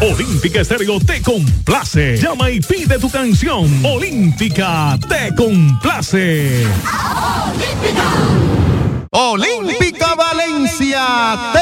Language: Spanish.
Olímpica Estéreo te complace. Llama y pide tu canción. Olímpica te complace. Olímpica Valencia